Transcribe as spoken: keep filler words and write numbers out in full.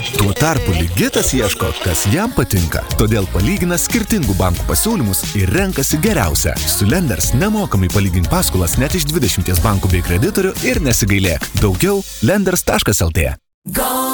Tuo tarpu Ligitas ieško, kas jam patinka. Todėl palygina skirtingų bankų pasiūlymus ir renkasi geriausią. Su Lenders nemokamai palygink paskolas net iš dvidešimties bankų bei kreditorių ir nesigailėk. Daugiau lenders taškas lt.